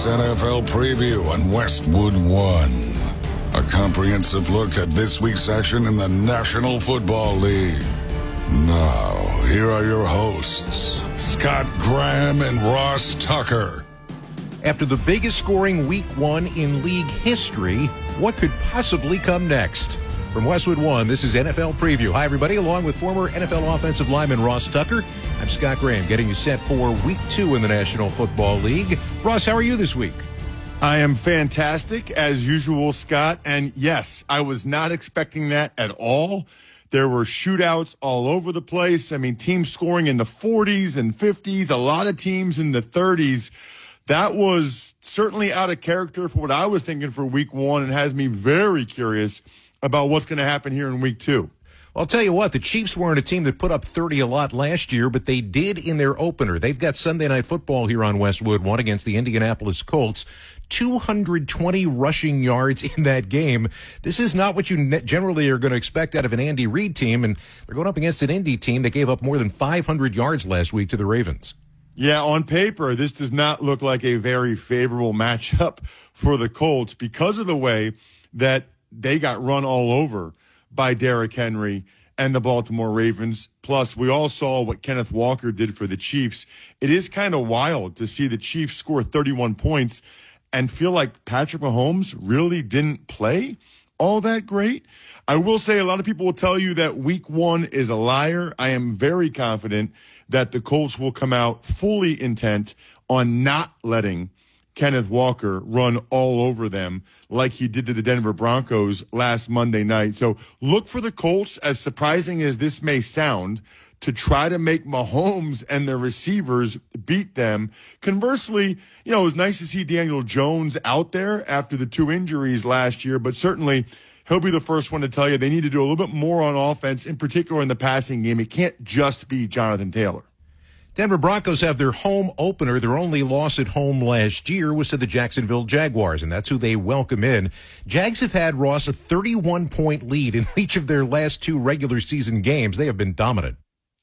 week's NFL preview on Westwood One. A comprehensive look at this week's action in the National Football League. Now, here are your hosts, Scott Graham and Ross Tucker. After the biggest scoring week one in league history, what could possibly come next? From Westwood One, this is NFL Preview. Hi, everybody. Along with former NFL offensive lineman Ross Tucker, I'm Scott Graham, getting you set for week two in the National Football League. Ross, how are you this week? I am fantastic, as usual, Scott. And yes, I was not expecting that at all. There were shootouts all over the place. I mean, teams scoring in the 40s and 50s, a lot of teams in the 30s. That was certainly out of character for what I was thinking for week one, and has me very curious about what's going to happen here in week two. I'll tell you what, the Chiefs weren't a team that put up 30 a lot last year, but they did in their opener. They've got Sunday Night Football here on Westwood One against the Indianapolis Colts. 220 rushing yards in that game. This is not what you generally are going to expect out of an Andy Reid team, and they're going up against an Indy team that gave up more than 500 yards last week to the Ravens. Yeah, on paper, this does not look like a very favorable matchup for the Colts because of the way that they got run all over by Derrick Henry and the Baltimore Ravens. Plus, we all saw what Kenneth Walker did for the Chiefs. It is kind of wild to see the Chiefs score 31 points and feel like Patrick Mahomes really didn't play all that great. I will say a lot of people will tell you that week one is a liar. I am very confident that the Colts will come out fully intent on not letting Kenneth Walker run all over them like he did to the Denver Broncos last Monday night. So look for the Colts, as surprising as this may sound, to try to make Mahomes and the receivers beat them. Conversely, it was nice to see Daniel Jones out there after the two injuries last year, but certainly he'll be the first one to tell you they need to do a little bit more on offense, in particular in the passing game. It can't just be Jonathan Taylor. Denver Broncos have their home opener. Their only loss at home last year was to the Jacksonville Jaguars, and that's who they welcome in. Jags have had, Ross, a 31-point lead in each of their last two regular season games. They have been dominant.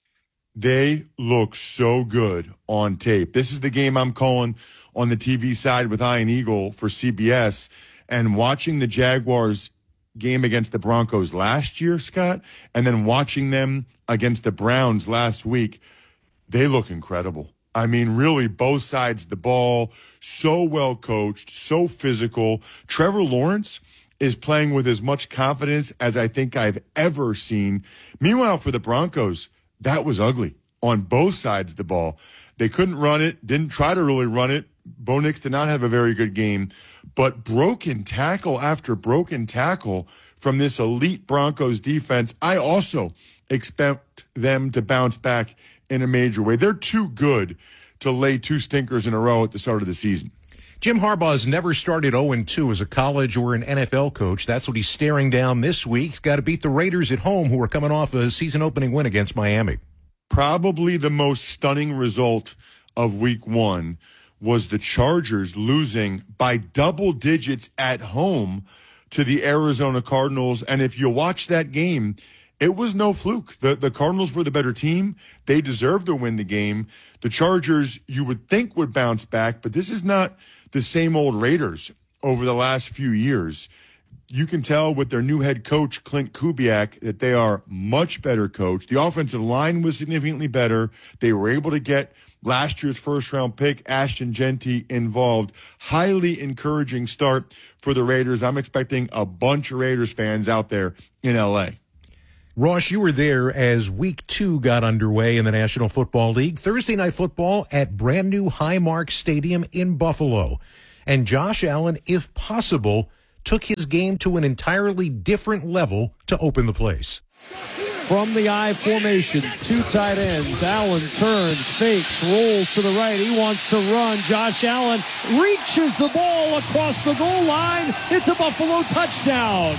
They look so good on tape. This is the game I'm calling on the TV side with Ian Eagle for CBS, and watching the Jaguars game against the Broncos last year, Scott, and then watching them against the Browns last week, they look incredible. I mean, really, both sides of the ball, so well coached, so physical. Trevor Lawrence is playing with as much confidence as I think I've ever seen. Meanwhile, for the Broncos, that was ugly on both sides of the ball. They couldn't run it, didn't try to really run it. Bo Nix did not have a very good game, but broken tackle after broken tackle from this elite Broncos defense. I also expect them to bounce back in a major way. They're too good to lay two stinkers in a row at the start of the season. Jim Harbaugh's never started 0-2 as a college or an NFL coach. That's what he's staring down this week. He's got to beat the Raiders at home, who are coming off a season-opening win against Miami. Probably the most stunning result of week one was the Chargers losing by double digits at home to the Arizona Cardinals. And if you watch that game, it was no fluke. The Cardinals were the better team. They deserved to win the game. The Chargers, you would think, would bounce back, but this is not the same old Raiders over the last few years. You can tell with their new head coach, Clint Kubiak, that they are much better coached. The offensive line was significantly better. They were able to get last year's first-round pick, Ashton Jeanty, involved. Highly encouraging start for the Raiders. I'm expecting a bunch of Raiders fans out there in L.A. Ross, you were there as week two got underway in the National Football League. Thursday Night Football at brand new Highmark Stadium in Buffalo. And Josh Allen, if possible, took his game to an entirely different level to open the place. From the I formation, two tight ends. Allen turns, fakes, rolls to the right. He wants to run. Josh Allen reaches the ball across the goal line. It's a Buffalo touchdown.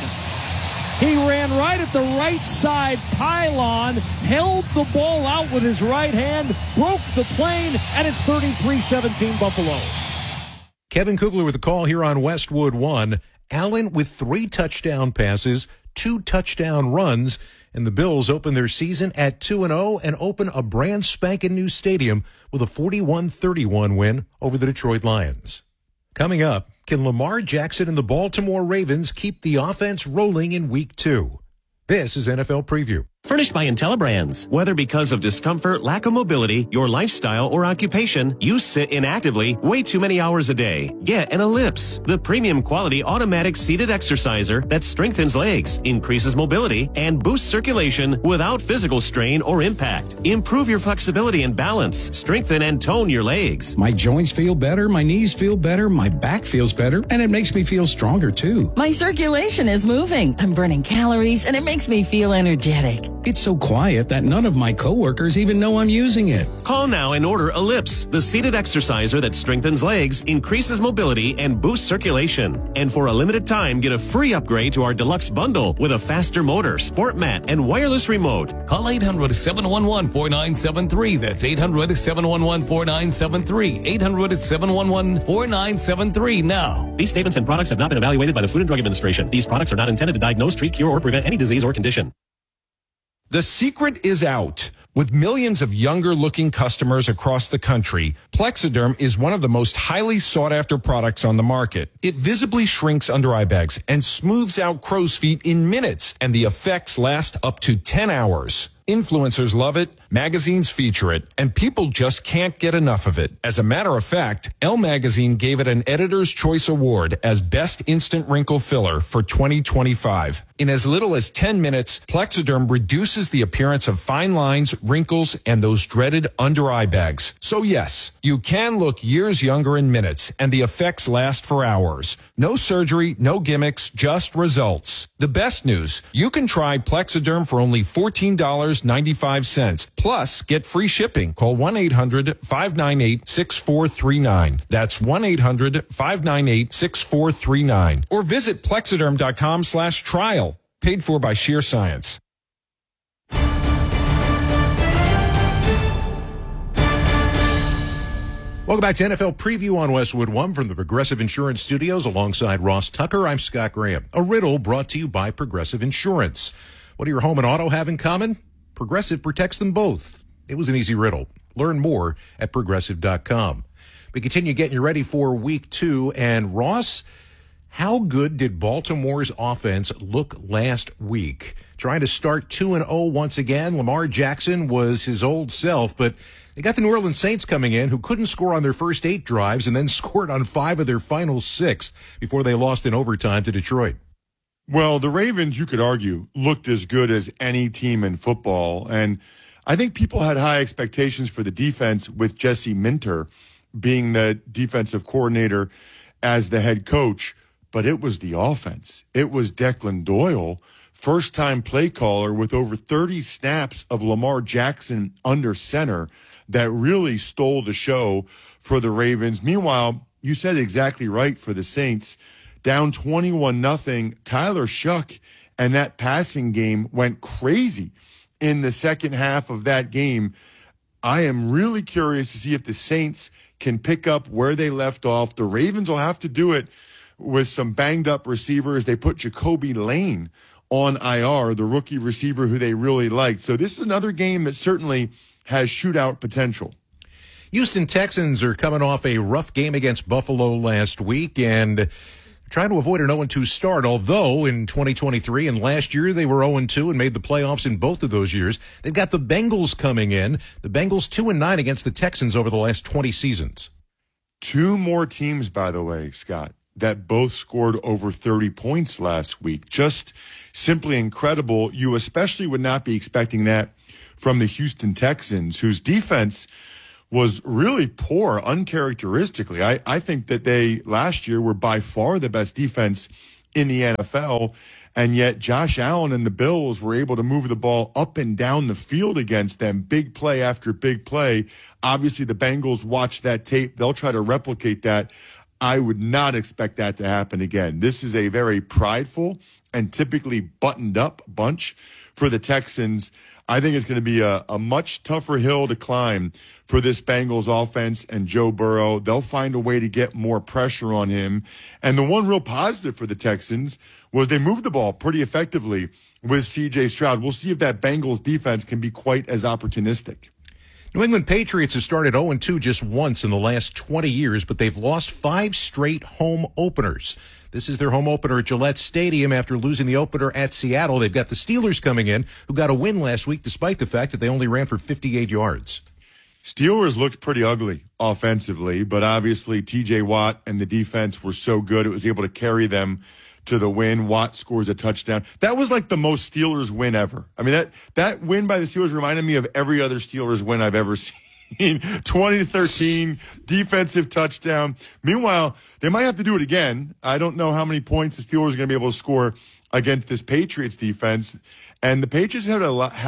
He ran right at the right side pylon, held the ball out with his right hand, broke the plane, and it's 33-17 Buffalo. Kevin Kugler with the call here on Westwood One. Allen with 3 touchdown passes, 2 touchdown runs, and the Bills open their season at 2-0 and open a brand spanking new stadium with a 41-31 win over the Detroit Lions. Coming up, can Lamar Jackson and the Baltimore Ravens keep the offense rolling in Week 2? This is NFL Preview. Furnished by IntelliBrands. Whether because of discomfort, lack of mobility, your lifestyle, or occupation, you sit inactively way too many hours a day. Get an Ellipse, the premium quality automatic seated exerciser that strengthens legs, increases mobility, and boosts circulation without physical strain or impact. Improve your flexibility and balance. Strengthen and tone your legs. My joints feel better, my knees feel better, my back feels better, and it makes me feel stronger too. My circulation is moving. I'm burning calories, and it makes me feel energetic. It's so quiet that none of my coworkers even know I'm using it. Call now and order Ellipse, the seated exerciser that strengthens legs, increases mobility, and boosts circulation. And for a limited time, get a free upgrade to our deluxe bundle with a faster motor, sport mat, and wireless remote. Call 800-711-4973. That's 800-711-4973. 800-711-4973 now. These statements and products have not been evaluated by the Food and Drug Administration. These products are not intended to diagnose, treat, cure, or prevent any disease or condition. The secret is out. With millions of younger-looking customers across the country, Plexiderm is one of the most highly sought-after products on the market. It visibly shrinks under-eye bags and smooths out crow's feet in minutes, and the effects last up to 10 hours. Influencers love it, magazines feature it, and people just can't get enough of it. As a matter of fact, Elle Magazine gave it an Editor's Choice Award as Best Instant Wrinkle Filler for 2025. In as little as 10 minutes, Plexiderm reduces the appearance of fine lines, wrinkles, and those dreaded under-eye bags. So yes, you can look years younger in minutes, and the effects last for hours. No surgery, no gimmicks, just results. The best news, you can try Plexiderm for only $14.95. Plus, get free shipping. Call 1-800-598-6439. That's 1-800-598-6439. Or visit Plexiderm.com/trial. Paid for by Sheer Science. Welcome back to NFL Preview on Westwood One from the Progressive Insurance Studios alongside Ross Tucker. I'm Scott Graham. A riddle brought to you by Progressive Insurance. What do your home and auto have in common? Progressive protects them both. It was an easy riddle. Learn more at Progressive.com. We continue getting you ready for Week 2. And Ross, how good did Baltimore's offense look last week? Trying to start 2-0 once again. Lamar Jackson was his old self, but they got the New Orleans Saints coming in who couldn't score on their first 8 drives and then scored on 5 of their final 6 before they lost in overtime to Detroit. Well, the Ravens, you could argue, looked as good as any team in football. And I think people had high expectations for the defense with Jesse Minter being the defensive coordinator as the head coach. But it was the offense. It was Declan Doyle, first-time play caller with over 30 snaps of Lamar Jackson under center that really stole the show for the Ravens. Meanwhile, you said exactly right for the Saints. Down 21-0, Tyler Shuck and that passing game went crazy in the second half of that game. I am really curious to see if the Saints can pick up where they left off. The Ravens will have to do it with some banged-up receivers. They put Jacoby Lane on IR, the rookie receiver who they really liked. So this is another game that certainly has shootout potential. Houston Texans are coming off a rough game against Buffalo last week and trying to avoid an 0-2 start, although in 2023 and last year they were 0-2 and made the playoffs in both of those years. They've got the Bengals coming in. The Bengals 2-9 against the Texans over the last 20 seasons. 2 more teams, by the way, Scott, that both scored over 30 points last week. Just simply incredible. You especially would not be expecting that from the Houston Texans, whose defense was really poor, uncharacteristically. I think that they last year were by far the best defense in the NFL, and yet Josh Allen and the Bills were able to move the ball up and down the field against them, big play after big play. Obviously, the Bengals watched that tape. They'll try to replicate that. I would not expect that to happen again. This is a very prideful and typically buttoned up bunch for the Texans. I think it's going to be a much tougher hill to climb for this Bengals offense and Joe Burrow. They'll find a way to get more pressure on him. And the one real positive for the Texans was they moved the ball pretty effectively with C.J. Stroud. We'll see if that Bengals defense can be quite as opportunistic. New England Patriots have started 0-2 just once in the last 20 years, but they've lost 5 straight home openers. This is their home opener at Gillette Stadium after losing the opener at Seattle. They've got the Steelers coming in, who got a win last week despite the fact that they only ran for 58 yards. Steelers looked pretty ugly offensively, but obviously TJ Watt and the defense were so good it was able to carry them to the win. Watt scores a touchdown. That was like the most Steelers win ever. I mean, that win by the Steelers reminded me of every other Steelers win I've ever seen. 20-13, defensive touchdown. Meanwhile, they might have to do it again. I don't know how many points the Steelers are going to be able to score against this Patriots defense. And the Patriots had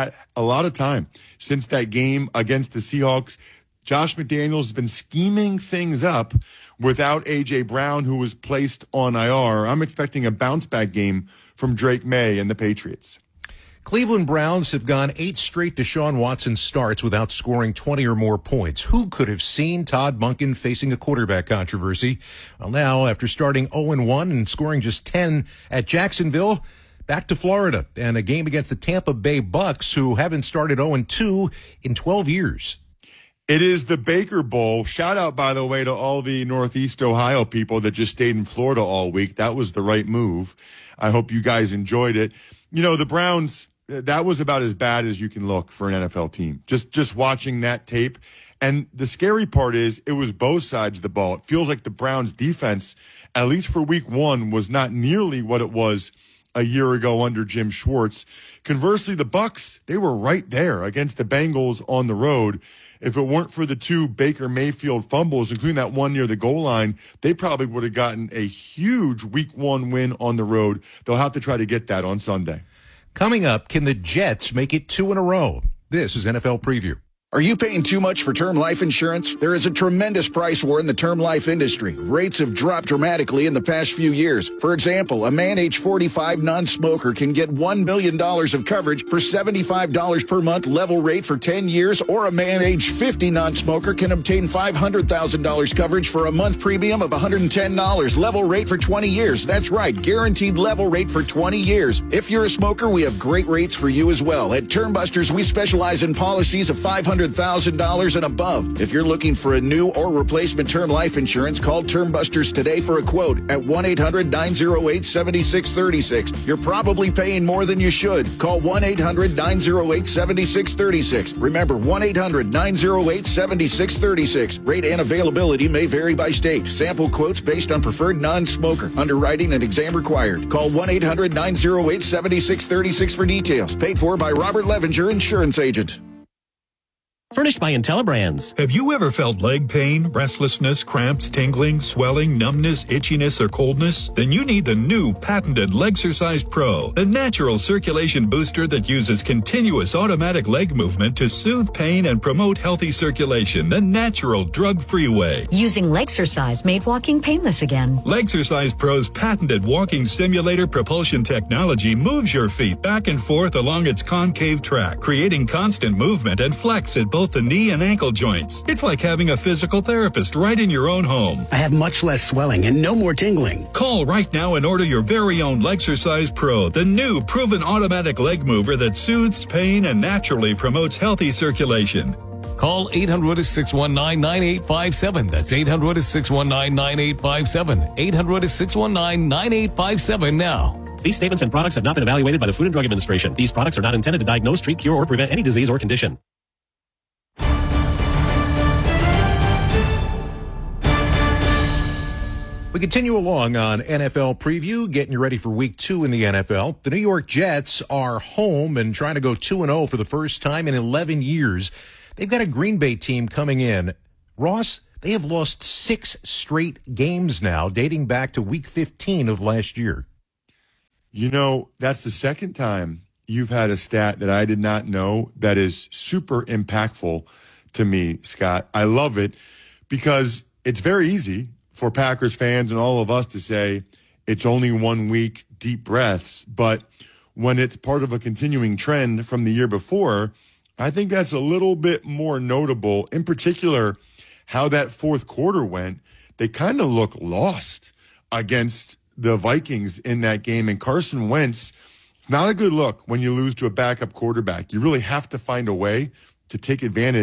a lot of time since that game against the Seahawks. Josh McDaniels has been scheming things up without A.J. Brown, who was placed on IR. I'm expecting a bounce-back game from Drake May and the Patriots. Cleveland Browns have gone 8 straight Deshaun Watson starts without scoring 20 or more points. Who could have seen Todd Monken facing a quarterback controversy? Well, now, after starting 0-1 and scoring just 10 at Jacksonville, back to Florida and a game against the Tampa Bay Bucks, who haven't started 0-2 in 12 years. It is the Baker Bowl. Shout out, by the way, to all the Northeast Ohio people that just stayed in Florida all week. That was the right move. I hope you guys enjoyed it. You know, the Browns, that was about as bad as you can look for an NFL team. Just watching that tape. And the scary part is it was both sides of the ball. It feels like the Browns defense, at least for week 1, was not nearly what it was a year ago under Jim Schwartz. Conversely, the Bucks, they were right there against the Bengals on the road. If it weren't for the 2 Baker Mayfield fumbles, including that one near the goal line, they probably would have gotten a huge week 1 win on the road. They'll have to try to get that on Sunday. Coming up, can the Jets make it 2 in a row? This is NFL Preview. Are you paying too much for term life insurance? There is a tremendous price war in the term life industry. Rates have dropped dramatically in the past few years. For example, a man age 45 non-smoker can get $1 million of coverage for $75 per month level rate for 10 years, or a man age 50 non-smoker can obtain $500,000 coverage for a month premium of $110 level rate for 20 years. That's right, guaranteed level rate for 20 years. If you're a smoker, we have great rates for you as well. At Termbusters, we specialize in policies of $500,000 and above. If you're looking for a new or replacement term life insurance, call Termbusters today for a quote at 1-800-908-7636. You're probably paying more than you should. Call 1-800-908-7636. Remember, 1-800-908-7636. Rate and availability may vary by state. Sample quotes based on preferred non-smoker. Underwriting and exam required. Call 1-800-908-7636 for details. Paid for by Robert Levinger, insurance agent. Furnished by IntelliBrands. Have you ever felt leg pain, restlessness, cramps, tingling, swelling, numbness, itchiness, or coldness? Then you need the new patented Legsercise Pro, the natural circulation booster that uses continuous automatic leg movement to soothe pain and promote healthy circulation the natural drug-free way. Using Legsercise made walking painless again. Legsercise Pro's patented walking simulator propulsion technology moves your feet back and forth along its concave track, creating constant movement and flex at both the knee and ankle joints. It's like having a physical therapist right in your own home. I have much less swelling and no more tingling. Call right now and order your very own Legsercise Pro, the new proven automatic leg mover that soothes pain and naturally promotes healthy circulation. Call 800-619-9857. That's 800-619-9857. 800-619-9857 now. These statements and products have not been evaluated by the Food and Drug Administration. These products are not intended to diagnose, treat, cure, or prevent any disease or condition. We continue along on NFL Preview, getting you ready for Week 2 in the NFL. The New York Jets are home and trying to go 2-0 for the first time in 11 years. They've got a Green Bay team coming in. Ross, they have lost 6 straight games now, dating back to Week 15 of last year. You know, that's the second time you've had a stat that I did not know that is super impactful to me, Scott. I love it because it's very easy for Packers fans and all of us to say it's only 1 week, deep breaths. But when it's part of a continuing trend from the year before, I think that's a little bit more notable. In particular, how that fourth quarter went. They kind of look lost against the Vikings in that game. And Carson Wentz, it's not a good look when you lose to a backup quarterback. You really have to find a way to take advantage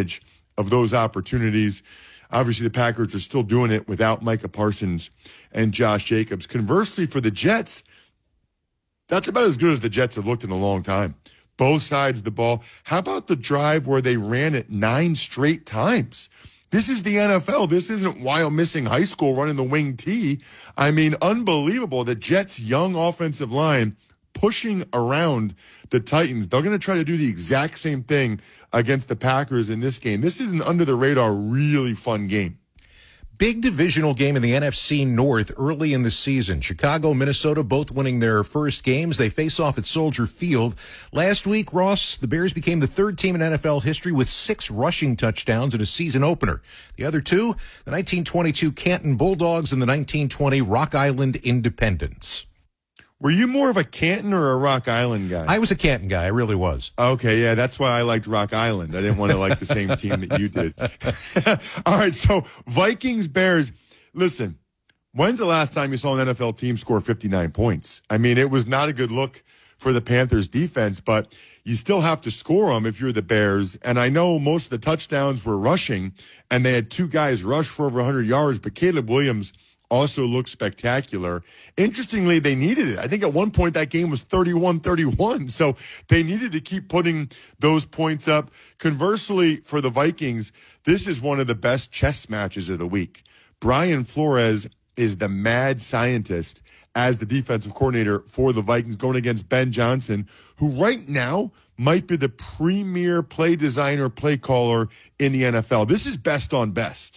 of those opportunities. Obviously, the Packers are still doing it without Micah Parsons and Josh Jacobs. Conversely, for the Jets, that's about as good as the Jets have looked in a long time. Both sides of the ball. How about the drive where they ran it 9 straight times? This is the NFL. This isn't Wyoming High School running the wing T. I mean, unbelievable. The Jets' young offensive line pushing around the Titans. They're going to try to do the exact same thing against the Packers in this game. This is an under-the-radar, really fun game. Big divisional game in the NFC North early in the season. Chicago, Minnesota, both winning their first games. They face off at Soldier Field. Last week, Ross, the Bears became the third team in NFL history with 6 rushing touchdowns in a season opener. The other 2, the 1922 Canton Bulldogs and the 1920 Rock Island Independents. Were you more of a Canton or a Rock Island guy? I was a Canton guy. I really was. Okay, yeah, that's why I liked Rock Island. I didn't want to like the same team that you did. All right, so Vikings, Bears. Listen, when's the last time you saw an NFL team score 59 points? I mean, it was not a good look for the Panthers defense, but you still have to score them if you're the Bears. And I know most of the touchdowns were rushing, and they had 2 guys rush for over 100 yards, but Caleb Williams also looked spectacular. Interestingly, they needed it. I think at one point that game was 31-31, so they needed to keep putting those points up. Conversely, for the Vikings, this is one of the best chess matches of the week. Brian Flores is the mad scientist as the defensive coordinator for the Vikings, going against Ben Johnson, who right now might be the premier play designer, play caller in the NFL. This is best on best.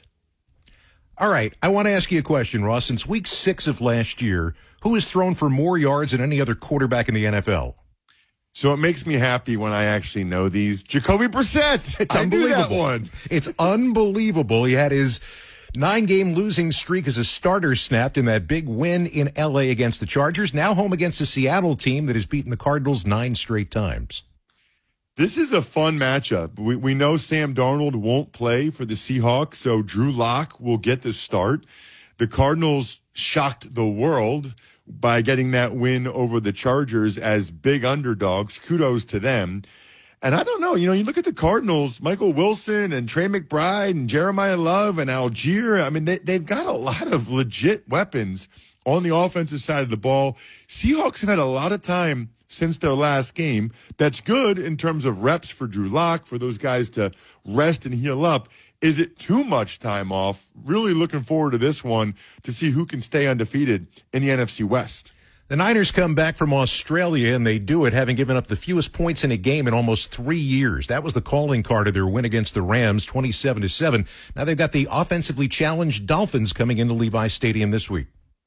All right, I want to ask you a question, Ross. Since week 6 of last year, who has thrown for more yards than any other quarterback in the NFL? So it makes me happy when I actually know these. Jacoby Brissett. It's unbelievable. I knew that one. It's unbelievable. He had his 9-game losing streak as a starter snapped in that big win in L.A. against the Chargers. Now home against a Seattle team that has beaten the Cardinals 9 straight times. This is a fun matchup. We know Sam Darnold won't play for the Seahawks, so Drew Lock will get the start. The Cardinals shocked the world by getting that win over the Chargers as big underdogs. Kudos to them. And I don't know, you look at the Cardinals, Michael Wilson and Trey McBride and Jeremiah Love and Algier. I mean, they've got a lot of legit weapons on the offensive side of the ball. Seahawks have had a lot of time since their last game. That's good in terms of reps for Drew Lock, for those guys to rest and heal up. Is it too much time off? Really looking forward to this one to see who can stay undefeated in the NFC West. The Niners come back from Australia, and they do it having given up the fewest points in a game in almost 3 years. That was the calling card of their win against the Rams, 27-7. Now they've got the offensively challenged Dolphins coming into Levi Stadium this week.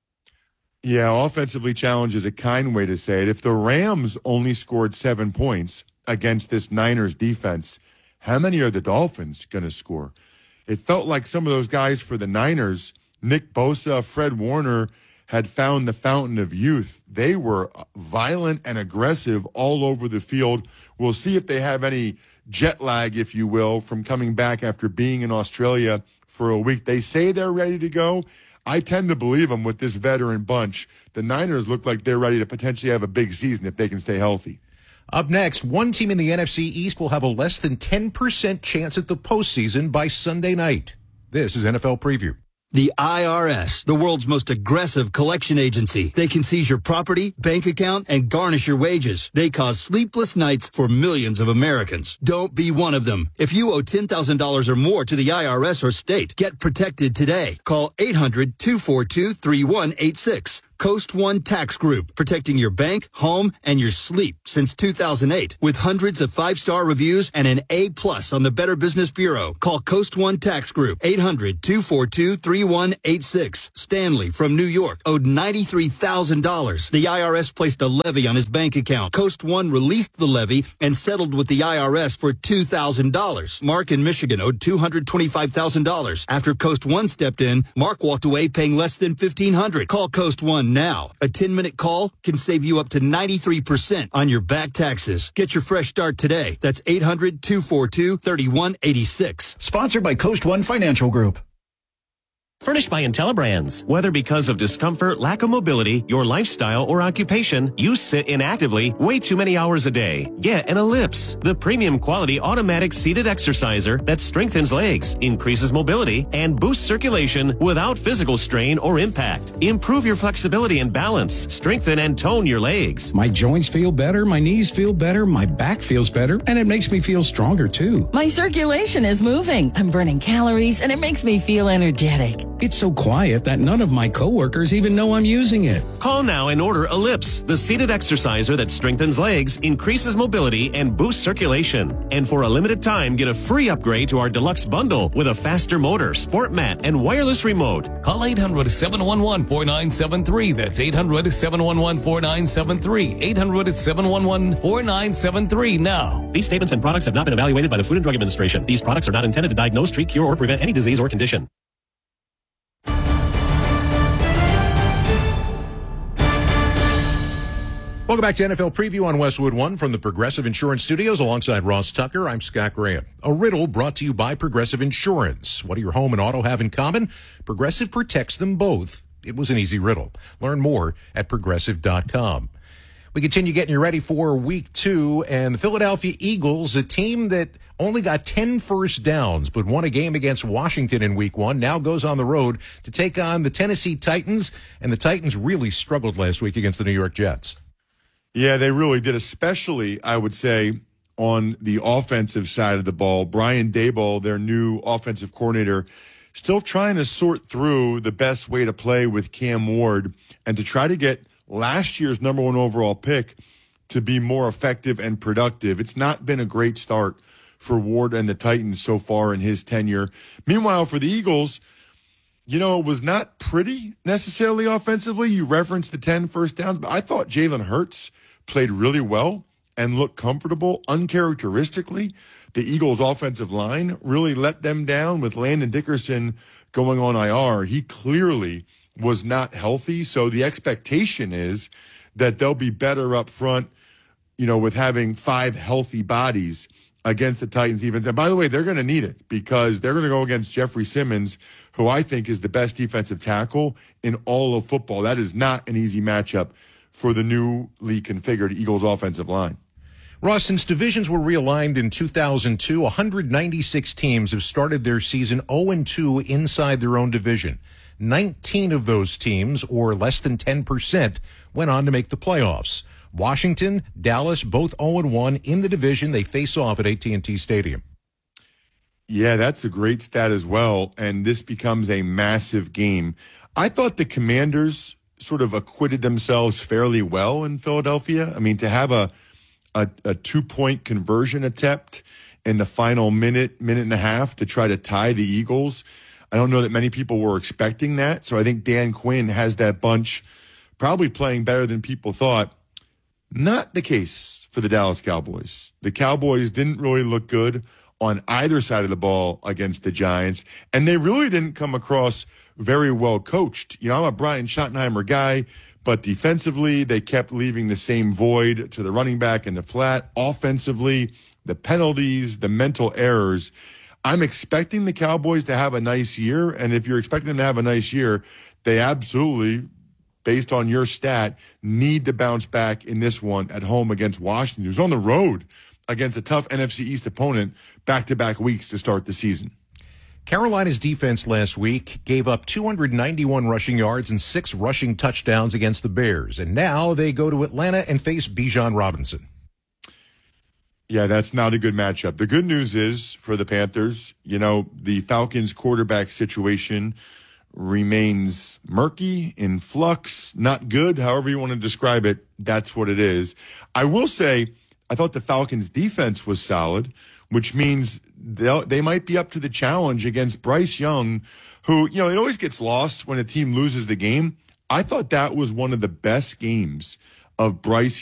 Yeah, offensively challenged is a kind way to say it. If the Rams only scored 7 points against this Niners defense, how many are the Dolphins going to score? It felt like some of those guys for the Niners, Nick Bosa, Fred Warner, had found the fountain of youth. They were violent and aggressive all over the field. We'll see if they have any jet lag, if you will, from coming back after being in Australia for a week. They say they're ready to go. I tend to believe them with this veteran bunch. The Niners look like they're ready to potentially have a big season if they can stay healthy. Up next, one team in the NFC East will have a less than 10% chance at the postseason by Sunday night. This is NFL Preview. The IRS, the world's most aggressive collection agency. They can seize your property, bank account, and garnish your wages. They cause sleepless nights for millions of Americans. Don't be one of them. If you owe $10,000 or more to the IRS or state, get protected today. Call 800-242-3186. Coast One Tax Group, protecting your bank, home, and your sleep since 2008. With hundreds of 5-star reviews and an A+ on the Better Business Bureau. Call Coast One Tax Group, 800-242-3186. Stanley from New York owed $93,000. The IRS placed a levy on his bank account. Coast One released the levy and settled with the IRS for $2,000. Mark in Michigan owed $225,000. After Coast One stepped in, Mark walked away paying less than $1,500. Call Coast One now. A 10-minute call can save you up to 93% on your back taxes. Get your fresh start today. That's 800-242-3186. Sponsored by Coast One Financial Group. Furnished by IntelliBrands. Whether because of discomfort, lack of mobility, your lifestyle, or occupation, you sit inactively way too many hours a day. Get an Ellipse, the premium quality automatic seated exerciser that strengthens legs, increases mobility, and boosts circulation without physical strain or impact. Improve your flexibility and balance. Strengthen and tone your legs. My joints feel better, my knees feel better, my back feels better, and it makes me feel stronger too. My circulation is moving. I'm burning calories, and it makes me feel energetic. It's so quiet that none of my coworkers even know I'm using it. Call now and order Ellipse, the seated exerciser that strengthens legs, increases mobility, and boosts circulation. And for a limited time, get a free upgrade to our deluxe bundle with a faster motor, sport mat, and wireless remote. Call 800-711-4973. That's 800-711-4973. 800-711-4973 now. These statements and products have not been evaluated by the Food and Drug Administration. These products are not intended to diagnose, treat, cure, or prevent any disease or condition. Welcome back to NFL Preview on Westwood One from the Progressive Insurance Studios. Alongside Ross Tucker, I'm Scott Graham. A riddle brought to you by Progressive Insurance. What do your home and auto have in common? Progressive protects them both. It was an easy riddle. Learn more at Progressive.com. We continue getting you ready for Week 2, and the Philadelphia Eagles, a team that only got 10 first downs but won a game against Washington in Week 1, now goes on the road to take on the Tennessee Titans, and the Titans really struggled last week against the New York Jets. Yeah, they really did, especially, I would say, on the offensive side of the ball. Brian Daboll, their new offensive coordinator, still trying to sort through the best way to play with Cam Ward and to try to get last year's number 1 overall pick to be more effective and productive. It's not been a great start for Ward and the Titans so far in his tenure. Meanwhile, for the Eagles, you know, it was not pretty necessarily offensively. You referenced the 10 first downs, but I thought Jalen Hurts played really well and looked comfortable. Uncharacteristically, the Eagles' offensive line really let them down with Landon Dickerson going on IR. He clearly was not healthy, so the expectation is that they'll be better up front, you know, with having 5 healthy bodies against the Titans defense. And by the way, they're going to need it because they're going to go against Jeffrey Simmons, who I think is the best defensive tackle in all of football. That is not an easy matchup for the newly configured Eagles offensive line. Ross, since divisions were realigned in 2002, 196 teams have started their season 0-2 inside their own division. 19 of those teams, or less than 10%, went on to make the playoffs. Washington, Dallas, both 0-1 in the division. They face off at AT&T Stadium. Yeah, that's a great stat as well, and this becomes a massive game. I thought the Commanders sort of acquitted themselves fairly well in Philadelphia. I mean, to have a 2-point conversion attempt in the final minute and a half to try to tie the Eagles, I don't know that many people were expecting that. So I think Dan Quinn has that bunch probably playing better than people thought. Not the case for the Dallas Cowboys. The Cowboys didn't really look good on either side of the ball against the Giants, and they really didn't come across very well coached. You know, I'm a Brian Schottenheimer guy, but defensively, they kept leaving the same void to the running back in the flat. Offensively, the penalties, the mental errors. I'm expecting the Cowboys to have a nice year, and if you're expecting them to have a nice year, they absolutely, based on your stat, need to bounce back in this one at home against Washington, who's on the road against a tough NFC East opponent back-to-back weeks to start the season. Carolina's defense last week gave up 291 rushing yards and 6 rushing touchdowns against the Bears. And now they go to Atlanta and face Bijan Robinson. Yeah, that's not a good matchup. The good news is for the Panthers, you know, the Falcons quarterback situation remains murky, in flux, not good. However you want to describe it, that's what it is. I will say, I thought the Falcons defense was solid, which means they might be up to the challenge against Bryce Young, who, you know, it always gets lost when a team loses the game. I thought that was one of the best games of Bryce